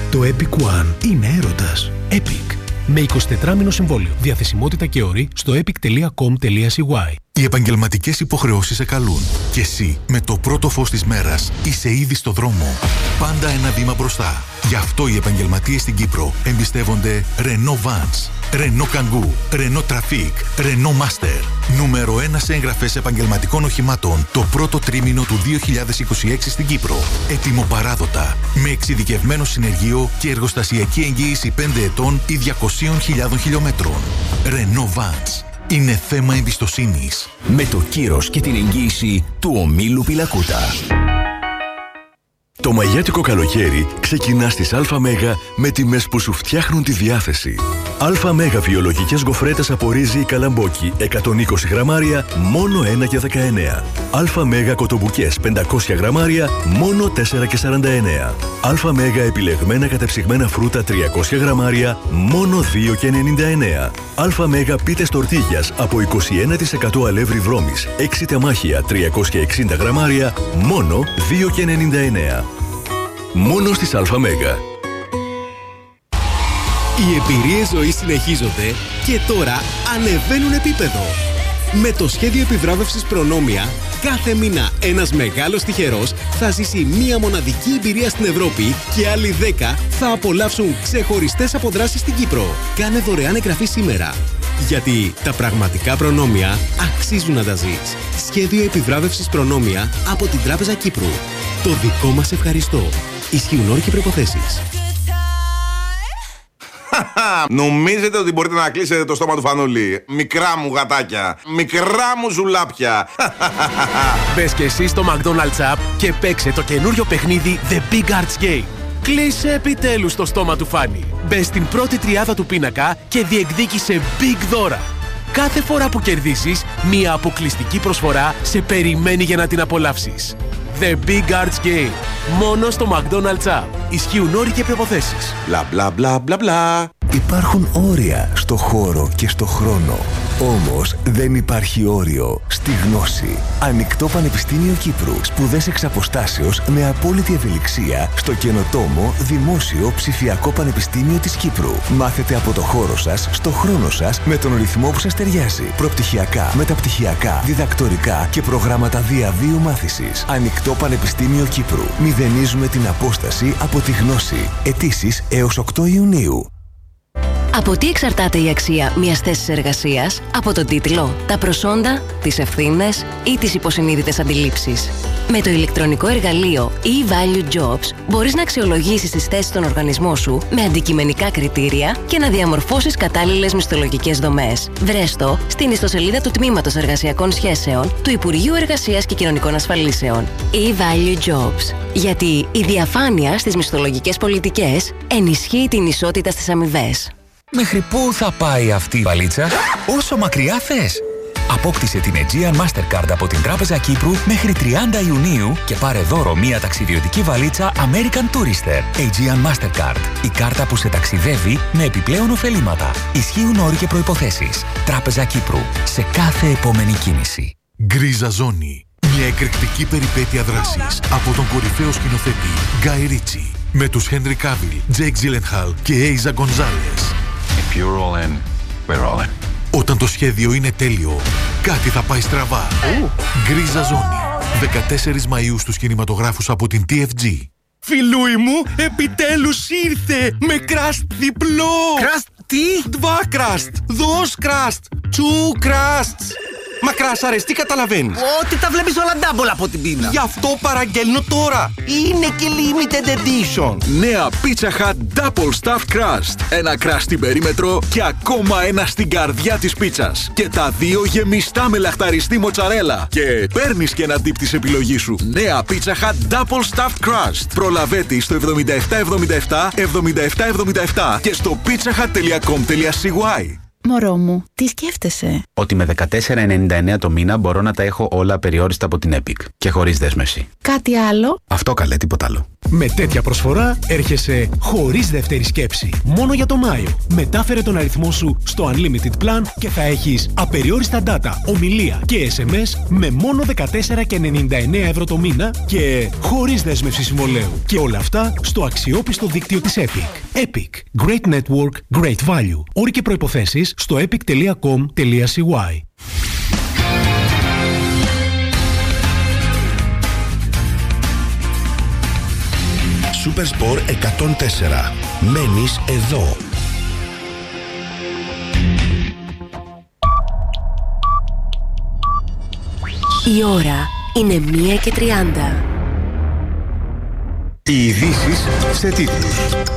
Το Epic One είναι έρωτας. Epic. Με 24μηνο συμβόλαιο. Διαθεσιμότητα και όροι στο epic.com.cy. Οι επαγγελματικές υποχρεώσεις σε καλούν. Και εσύ, με το πρώτο φως της μέρας, είσαι ήδη στο δρόμο. Πάντα ένα βήμα μπροστά. Γι' αυτό οι επαγγελματίες στην Κύπρο εμπιστεύονται Renault Vans, Renault Kangoo, Renault Trafic, Renault Master. Νούμερο 1 σε εγγραφές επαγγελματικών οχημάτων το πρώτο τρίμηνο του 2026 στην Κύπρο. Έτοιμο παράδοτα, με εξειδικευμένο συνεργείο και εργοστασιακή εγγύηση 5 ετών ή 200.000 χιλιόμετρων. Renault Vans. Είναι θέμα εμπιστοσύνης. Με το κύρος και την εγγύηση του ομίλου Πιλακούτα. Το μαγιάτικο καλοκαίρι ξεκινά στις ΑΜΕΓΑ με τιμές που σου φτιάχνουν τη διάθεση. ΑΜΕΓΑ βιολογικές γοφρέτες από ρύζι ή καλαμπόκι 120 γραμμάρια μόνο 1,19. ΑΜΕΓΑ κοτομπουκές 500 γραμμάρια μόνο 4,49. ΑΜΕΓΑ επιλεγμένα κατεψυγμένα φρούτα 300 γραμμάρια μόνο 2,99. ΑΜΕΓΑ πίτες τορτίγιας από 21% αλεύρι βρώμης 6 τεμάχια 360 γραμμάρια μόνο 2,99. Μόνο στις ΑΜΕΓΑ. Οι εμπειρίες ζωής συνεχίζονται και τώρα ανεβαίνουν επίπεδο. Με το σχέδιο επιβράβευσης Προνόμια, κάθε μήνα ένας μεγάλος τυχερός θα ζήσει μία μοναδική εμπειρία στην Ευρώπη και άλλοι 10 θα απολαύσουν ξεχωριστές αποδράσεις στην Κύπρο. Κάνε δωρεάν εγγραφή σήμερα. Γιατί τα πραγματικά προνόμια αξίζουν να τα ζεις. Σχέδιο επιβράβευσης Προνόμια από την Τράπεζα Κύπρου. Το δικό μας ευχαριστώ. Ισχύουν όροι και προϋποθέσεις. Νομίζετε ότι μπορείτε να κλείσετε το στόμα του Φανούλη? Μικρά μου γατάκια, μικρά μου ζουλάπια. Μπες και εσύ στο McDonald's App και παίξε το καινούριο παιχνίδι The Big Arts Game. Κλείσε επιτέλους το στόμα του Φάνη. Μπες στην πρώτη τριάδα του πίνακα και διεκδίκησε big δώρα. Κάθε φορά που κερδίσεις, μία αποκλειστική προσφορά σε περιμένει για να την απολαύσεις. The Big Arts Game. Μόνο στο McDonald's App. Ισχύουν όροι και προϋποθέσεις. Μπλα μπλα μπλα μπλα μπλα. Υπάρχουν όρια στο χώρο και στο χρόνο. Όμως δεν υπάρχει όριο στη γνώση. Ανοιχτό Πανεπιστήμιο Κύπρου. Σπουδές εξ αποστάσεως με απόλυτη ευελιξία στο καινοτόμο Δημόσιο Ψηφιακό Πανεπιστήμιο της Κύπρου. Μάθετε από το χώρο σας, στο χρόνο σας, με τον ρυθμό που σας ταιριάζει. Προπτυχιακά, μεταπτυχιακά, διδακτορικά και προγράμματα διαβίου μάθησης. Ανοιχτό Πανεπιστήμιο Κύπρου. Μηδενίζουμε την απόσταση από τη γνώση. Αιτήσεις έως 8 Ιουνίου. Από τι εξαρτάται η αξία μιας θέσης εργασίας? Από τον τίτλο, τα προσόντα, τις ευθύνες ή τις υποσυνείδητες αντιλήψεις. Με το ηλεκτρονικό εργαλείο e-Value Jobs μπορείς να αξιολογήσεις τις θέσεις στον οργανισμό σου με αντικειμενικά κριτήρια και να διαμορφώσεις κατάλληλες μισθολογικές δομές. Βρες το στην ιστοσελίδα του Τμήματος Εργασιακών Σχέσεων του Υπουργείου Εργασίας και Κοινωνικών Ασφαλίσεων. e-Value Jobs. Γιατί η διαφάνεια στις μισθολογικές πολιτικές ενισχύει την ισότητα στις αμοιβές. Μέχρι πού θα πάει αυτή η βαλίτσα? Όσο μακριά θες! Απόκτησε την Aegean Mastercard από την Τράπεζα Κύπρου μέχρι 30 Ιουνίου και πάρε δώρο μία ταξιδιωτική βαλίτσα American Tourister. Aegean Mastercard. Η κάρτα που σε ταξιδεύει με επιπλέον ωφελήματα. Ισχύουν όροι και προϋποθέσεις. Τράπεζα Κύπρου. Σε κάθε επόμενη κίνηση. Γκρίζα Ζώνη. Μια εκρηκτική περιπέτεια δράσης από τον κορυφαίο σκηνοθέτη Guy Ritchie. Με τους Henry Cavill, Jake Gyllenhaal και Eiza Gonzalez. If you're all in, we're all in. Όταν το σχέδιο είναι τέλειο, κάτι θα πάει στραβά. Γκρίζα Ζώνη. 14 Μαΐου στους κινηματογράφους από την TFG. Φιλούι μου, επιτέλους ήρθε με κραστ διπλό. Κραστ τι? Dva κραστ, dos κραστ, two κραστ. Μα κράσαρες, τι καταλαβαίνεις? Ότι τα βλέπεις όλα double από την πίνα. Γι' αυτό παραγγέλνω τώρα. Είναι και limited edition. Νέα Pizza Hut Double Stuffed Crust. Ένα κραστ στην περίμετρο και ακόμα ένα στην καρδιά της πίτσας. Και τα δύο γεμιστά με λαχταριστή μοτσαρέλα. Και παίρνεις και ένα dip της επιλογής σου. Νέα Pizza Hut Double Stuffed Crust. Προλαβέτη στο 7777 7777 και στο pizzahut.com.cy. Μωρό μου, τι σκέφτεσαι? Ότι με 14,99 το μήνα μπορώ να τα έχω όλα περιόριστα από την Epic και χωρίς δέσμευση. Κάτι άλλο? Αυτό καλέ, τίποτα άλλο. Με τέτοια προσφορά έρχεσαι χωρίς δεύτερη σκέψη. Μόνο για το Μάιο. Μετάφερε τον αριθμό σου στο Unlimited Plan και θα έχεις απεριόριστα data, ομιλία και SMS με μόνο 14,99 ευρώ το μήνα και χωρίς δέσμευση συμβολαίου. Και όλα αυτά στο αξιόπιστο δίκτυο της Epic. Epic. Great Network, Great Value. Όροι και προϋποθέσεις στο epic.com.cy. Supersport 104. Μένεις εδώ. Η ώρα είναι 1:30. Οι ειδήσεις σε τίτλους.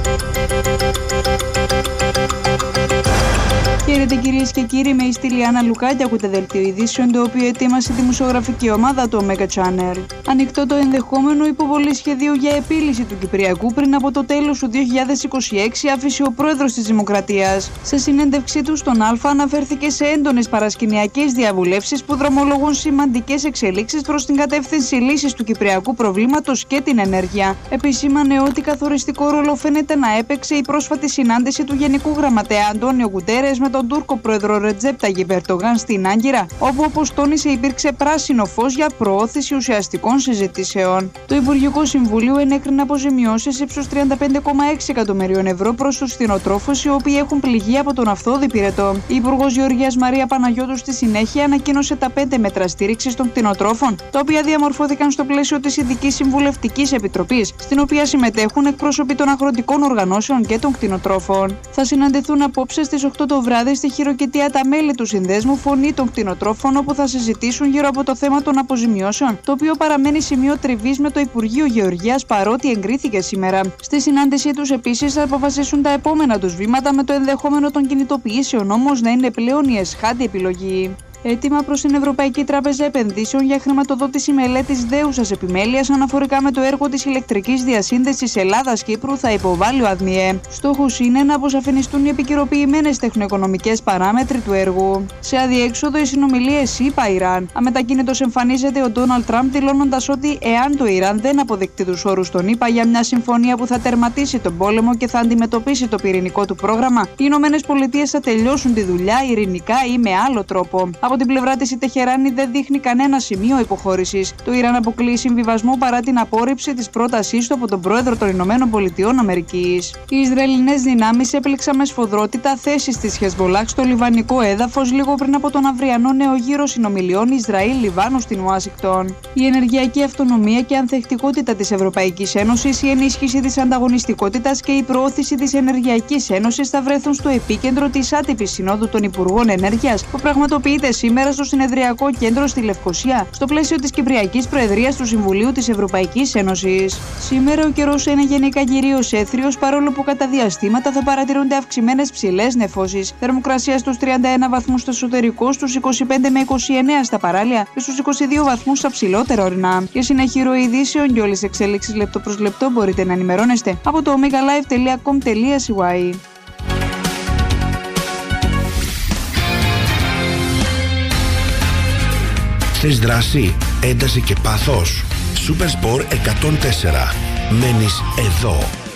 Χαίρετε κυρίες και κύριοι, με η Λιάννα Λουκάκη, ακούτε δελτίο ειδήσεων, το οποίο ετοίμασε τη δημοσιογραφική ομάδα του Omega Channel. Ανοιχτό το ενδεχόμενο υποβολή σχεδίου για επίλυση του Κυπριακού πριν από το τέλος του 2026, άφησε ο πρόεδρος της Δημοκρατίας. Σε συνέντευξή του στον Α, αναφέρθηκε σε έντονες παρασκηνιακές διαβουλεύσεις που δρομολογούν σημαντικές εξελίξεις προς την κατεύθυνση λύσης του Κυπριακού προβλήματος και την ενέργεια. Επισήμανε ότι καθοριστικό ρόλο φαίνεται να έπαιξε η πρόσφατη συνάντηση του Γενικού Γραμματέα Αντώνιο Γκουτέρες με τον Τούρκο πρόεδρο Ρετζέπ Ταγιπ Ερντογάν στην Άγκυρα, όπου, όπως τόνισε, υπήρξε πράσινο φως για προώθηση ουσιαστικών συζητήσεων. Το Υπουργικό Συμβούλιο ενέκρινε αποζημιώσεις ύψους 35,6 εκατομμυρίων ευρώ προς τους κτηνοτρόφους οι οποίοι έχουν πληγεί από τον αυθόδη πυρετό. Η Υπουργός Γεωργίας Μαρία Παναγιώτου στη συνέχεια ανακοίνωσε τα 5 μέτρα στήριξης των κτηνοτρόφων, τα οποία διαμορφώθηκαν στο πλαίσιο της Ειδικής Συμβουλευτικής Επιτροπής, στην οποία συμμετέχουν εκπρόσωποι των αγροτικών οργανώσεων και των κτηνοτρόφων. Θα συναντηθούν απόψε στις 8 το βράδυ στη Χειροκητεία τα μέλη του Συνδέσμου Φωνή των Κτηνοτρόφων, όπου θα συζητήσουν γύρω από το θέμα των αποζημιώσεων, το οποίο παραμένει σημείο τριβής με το Υπουργείο Γεωργίας, παρότι εγκρίθηκε σήμερα. Στη συνάντησή τους επίσης θα αποφασίσουν τα επόμενα τους βήματα, με το ενδεχόμενο των κινητοποιήσεων όμως να είναι πλέον η εσχάτη επιλογή. Έτοιμα προς την Ευρωπαϊκή Τράπεζα Επενδύσεων για χρηματοδότηση μελέτης δέουσας επιμέλειας αναφορικά με το έργο της ηλεκτρικής διασύνδεσης Ελλάδας-Κύπρου θα υποβάλει ο ΑΔΜΙΕ. Στόχος είναι να αποσαφινιστούν οι επικαιροποιημένες τεχνοοικονομικές παράμετροι του έργου. Σε αδιέξοδο οι συνομιλίες ΗΠΑ-Ιράν. Αμετακίνητος εμφανίζεται ο Ντόναλντ Τραμπ, δηλώνοντας ότι εάν το Ιράν δεν αποδεχτεί τους όρους των ΗΠΑ για μια συμφωνία που θα τερματίσει τον πόλεμο και θα αντιμετωπίσει το πυρηνικό του πρόγραμμα, οι ΗΠΑ θα τελειώσουν τη δουλειά ειρηνικά ή με άλλο τρόπο. Από την πλευρά της, η Τεχεράνη δεν δείχνει κανένα σημείο υποχώρησης. Το Ιράν αποκλείει συμβιβασμό παρά την απόρριψη της πρότασής του από τον πρόεδρο των ΗΠΑ. Οι Ισραηλινές δυνάμεις έπληξαν με σφοδρότητα θέσεις της Χεσμολάχ στο λιβανικό έδαφος λίγο πριν από τον αυριανό νέο γύρο συνομιλιών Ισραήλ-Λιβάνου στην Ουάσιγκτον. Η ενεργειακή αυτονομία και ανθεκτικότητα της Ευρωπαϊκής Ένωσης, η ενίσχυση της ανταγωνιστικότητας και η προώθηση της Ενεργειακής Ένωσης θα βρεθούν στο επίκεντρο της άτυπης συνόδου των Υπουργών Ενέργειας, που πραγματοποιείται σήμερα στο Συνεδριακό Κέντρο στη Λευκοσία, στο πλαίσιο της Κυπριακής Προεδρίας του Συμβουλίου της Ευρωπαϊκής Ένωσης. Σήμερα ο καιρός είναι γενικά κυρίως έθριος, παρόλο που κατά διαστήματα θα παρατηρούνται αυξημένες ψηλές νεφώσεις. Θερμοκρασία στους 31 βαθμούς στο εσωτερικό, στους 25 με 29 στα παράλια και στους 22 βαθμούς στα ψηλότερα ορεινά. Για συνεχή ροή ειδήσεων και όλες τις εξελίξεις λεπτό προς λεπτό μπορείτε να ενημερώνεστε από το omegalive.com.cy. Θες δράση, ένταση και πάθος. Supersport 104. Μένεις εδώ.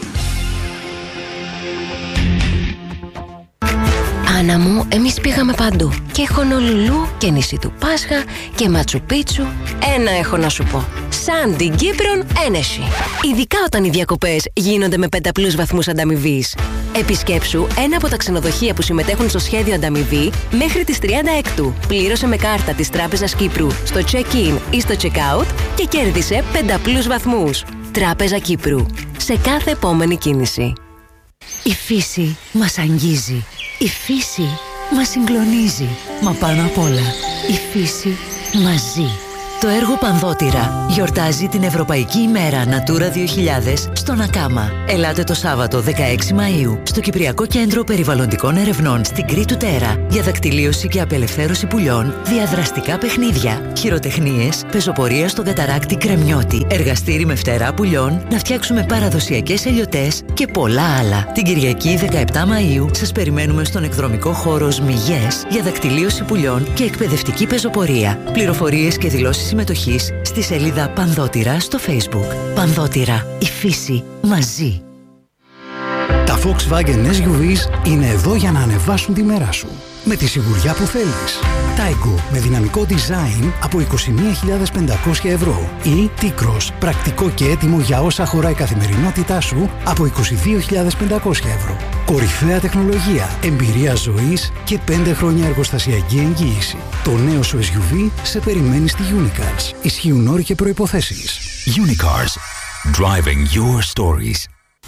Άννα μου, εμείς πήγαμε παντού. Και Χονολουλού και νησί του Πάσχα και Ματσουπίτσου. Ένα έχω να σου πω. Σαν την Κύπρον ένεση. Ειδικά όταν οι διακοπές γίνονται με 5+ βαθμούς ανταμοιβής. Επισκέψου ένα από τα ξενοδοχεία που συμμετέχουν στο σχέδιο ανταμοιβή μέχρι τις 36. Πλήρωσε με κάρτα της Τράπεζας Κύπρου στο check-in ή στο check-out και κέρδισε 5+ βαθμούς. Τράπεζα Κύπρου. Σε κάθε επόμενη κίνηση. Η φύση μας αγγίζει. Η φύση μας συγκλονίζει. Μα πάνω απ' όλα, η φύση μας ζει. Το έργο Πανδώτηρα γιορτάζει την Ευρωπαϊκή ημέρα Natura 2000 στον Ακάμα. Ελάτε το Σάββατο 16 Μαΐου στο Κυπριακό Κέντρο Περιβαλλοντικών Ερευνών στην Κρήτου Τέρα για δακτυλίωση και απελευθέρωση πουλιών, διαδραστικά παιχνίδια, χειροτεχνίες, πεζοπορία στον καταράκτη Κρεμιώτη, εργαστήρι με φτερά πουλιών, να φτιάξουμε παραδοσιακές ελιωτές και πολλά άλλα. Την Κυριακή 17 Μαΐου σας περιμένουμε στον εκδρομικό χώρο Σμιγές για δακτυλίωση πουλιών και εκπαιδευτική πεζοπορία. Πληροφορίες και δηλώσεις συμμετοχής στη σελίδα Πανδότηρα στο Facebook. Πανδότηρα, η φύση μαζί. Τα Volkswagen SUVs είναι εδώ για να ανεβάσουν τη μέρα σου. Με τη σιγουριά που θέλεις. Taigo με δυναμικό design από 21.500 ευρώ. Ή T-Cross, πρακτικό και έτοιμο για όσα χωράει η καθημερινότητά σου από 22.500 ευρώ. Κορυφαία τεχνολογία, εμπειρία ζωής και 5 χρόνια εργοστασιακή εγγύηση. Το νέο σου SUV σε περιμένει στη Unicars. Ισχύουν όροι και προϋποθέσεις. Unicars. Driving your stories.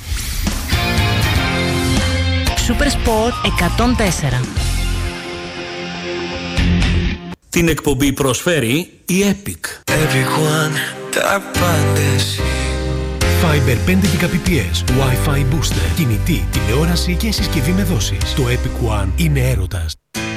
Super Sport 104. Την εκπομπή προσφέρει η Epic. Fiber 5 Gbps, Wi-Fi booster, κινητή, τηλεόραση και συσκευή με δόσεις. Το Epic One είναι έρωτας.